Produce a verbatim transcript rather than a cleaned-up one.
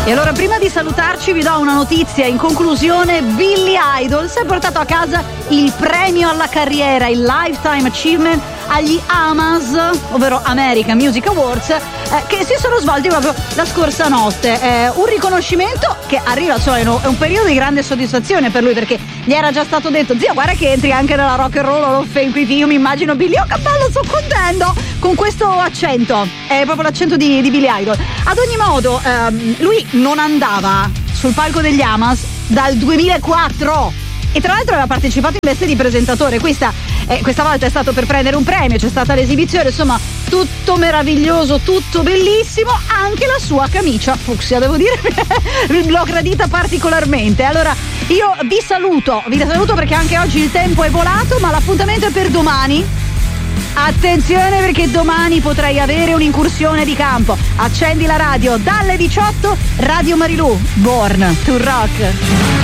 E allora, prima di salutarci, vi do una notizia. In conclusione, Billy Idol si è portato a casa il premio alla carriera, il Lifetime Achievement agli A M A S, ovvero American Music Awards, eh, che si sono svolti proprio la scorsa notte. Eh, un riconoscimento che arriva, insomma, è un periodo di grande soddisfazione per lui, perché gli era già stato detto: zia, guarda che entri anche nella Rock and Roll Hall of Fame. Quindi io mi immagino Billy, oh che bello, sto contento, con questo accento, è proprio l'accento di, di Billy Idol. Ad ogni modo, ehm, lui non andava sul palco degli A M A S dal duemilaquattro e tra l'altro aveva partecipato in veste di presentatore. Questa, eh, questa volta è stato per prendere un premio, c'è stata l'esibizione, insomma tutto meraviglioso, tutto bellissimo, anche la sua camicia fucsia, devo dire, l'ho gradita particolarmente. Allora io vi saluto, vi saluto perché anche oggi il tempo è volato, ma l'appuntamento è per domani. Attenzione, perché domani potrei avere un'incursione di campo. Accendi la radio dalle diciotto, Radio Marilù, Born to Rock.